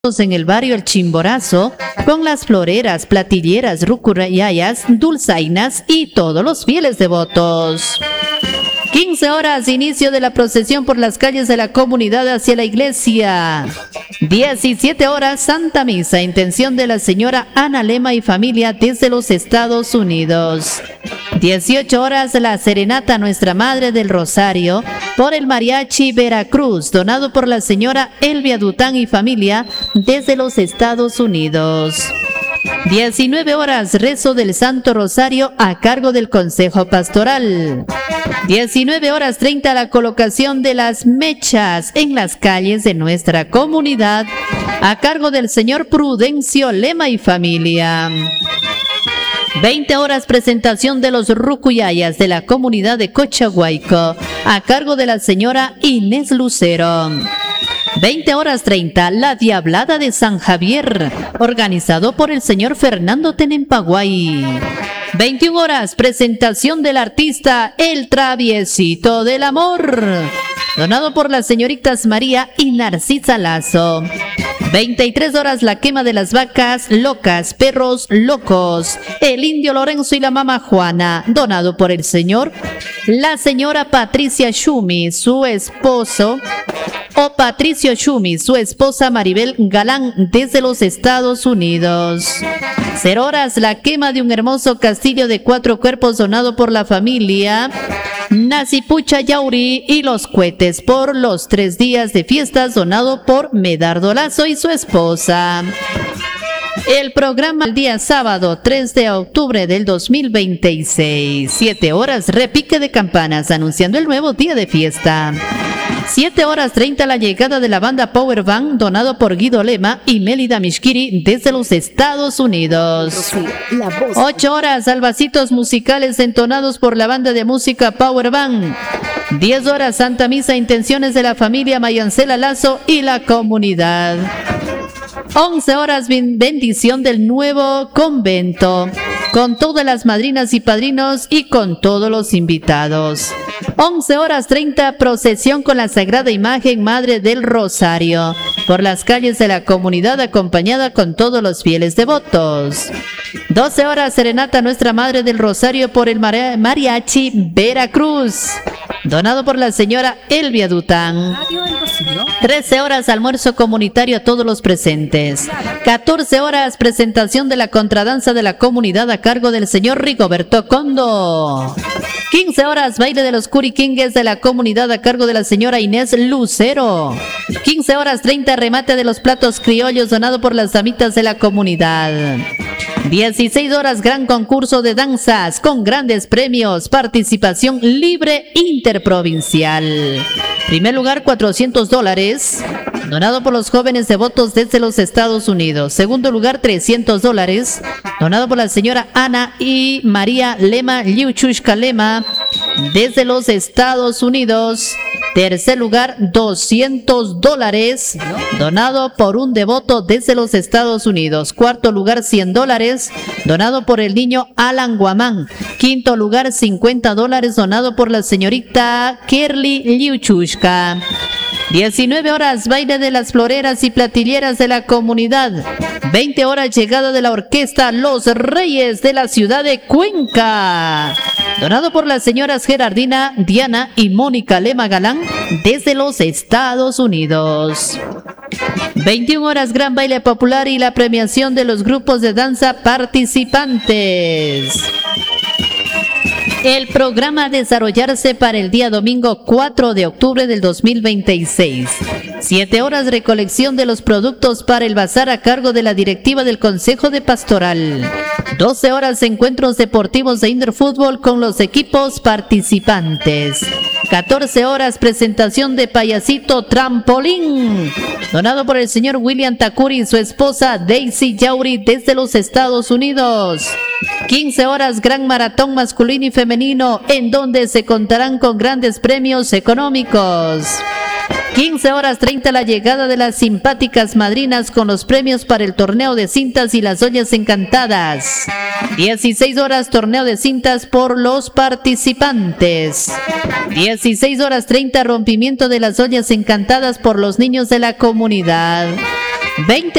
En el barrio El Chimborazo, con las floreras, platilleras, rucurayayas, dulzainas y todos los fieles devotos. 15 horas, inicio de la procesión por las calles de la comunidad hacia la iglesia. 17 horas, Santa Misa, intención de la señora Ana Lema y familia desde los Estados Unidos. 18 horas, la serenata Nuestra Madre del Rosario por el Mariachi Veracruz, donado por la señora Elvia Dután y familia desde los Estados Unidos. 19 horas, rezo del Santo Rosario a cargo del Consejo Pastoral. 19 horas 30, la colocación de las mechas en las calles de nuestra comunidad a cargo del señor Prudencio Lema y familia. 20 horas, presentación de los rucuyayas de la comunidad de Cochahuayco a cargo de la señora Inés Lucero. 20 horas 30, la Diablada de San Javier, organizado por el señor Fernando Tenempaguay. 21 horas, presentación del artista El Traviesito del Amor, donado por las señoritas María y Narcisa Lazo. 23 horas, la quema de las vacas locas, perros locos, el indio Lorenzo y la mamá Juana, donado por el señor, la señora Patricia Schumi, su esposo, o Patricio Schumi, su esposa Maribel Galán, desde los Estados Unidos. 0 horas, la quema de un hermoso castillo de 4 cuerpos, donado por la familia Nacipucha Yauri, y los cohetes por los 3 días de fiestas, donado por Medardo Lazo y su esposa. El programa el día sábado 3 de octubre del 2026, 7 horas, repique de campanas anunciando el nuevo día de fiesta. 7 horas 30, la llegada de la banda Power Band, donado por Guido Lema y Mélida Mishkiri desde los Estados Unidos. 8 horas, albacitos musicales entonados por la banda de música Power Band. 10 horas, Santa Misa, intenciones de la familia Mayancela Lazo y la comunidad. 11 horas, bendición del nuevo convento, con todas las madrinas y padrinos y con todos los invitados. 11 horas 30, procesión con la Sagrada Imagen Madre del Rosario por las calles de la comunidad, acompañada con todos los fieles devotos. 12 horas, serenata Nuestra Madre del Rosario por el Mariachi Veracruz, donado por la señora Elvia Dután. 13 horas, almuerzo comunitario a todos los presentes. 14 horas, presentación de la contradanza de la comunidad a cargo del señor Rigoberto Condo. 15 horas, baile de los curiquingues de la comunidad a cargo de la señora Inés Lucero. 15 horas 30, remate de los platos criollos, donado por las damitas de la comunidad. 16 horas, gran concurso de danzas con grandes premios, participación libre interprovincial. Primer lugar, $400, donado por los jóvenes devotos desde los Estados Unidos. Segundo lugar, $300, donado por la señora Ana y María Lema Liuchushka Lema desde los Estados Unidos. Tercer lugar, $200, donado por un devoto desde los Estados Unidos. Cuarto lugar, $100, donado por el niño Alan Guamán. Quinto lugar, $50, donado por la señorita Kerly Liuchushka. 19 horas, baile de las floreras y platilleras de la comunidad. 20 horas, llegada de la orquesta Los Reyes de la ciudad de Cuenca, donado por las señoras Gerardina, Diana y Mónica Lema Galán desde los Estados Unidos. 21 horas, gran baile popular y la premiación de los grupos de danza participantes. El programa a desarrollarse para el día domingo 4 de octubre del 2026. 7 horas, recolección de los productos para el bazar a cargo de la directiva del Consejo de Pastoral. 12 horas, encuentros deportivos de indoor fútbol con los equipos participantes. 14 horas, presentación de payasito trampolín, donado por el señor William Takuri y su esposa Daisy Yauri desde los Estados Unidos. 15 horas, gran maratón masculino y femenino, en donde se contarán con grandes premios económicos. 15:30 la llegada de las simpáticas madrinas con los premios para el torneo de cintas y las ollas encantadas. 16 horas torneo de cintas por los participantes. 16:30 rompimiento de las ollas encantadas por los niños de la comunidad. 20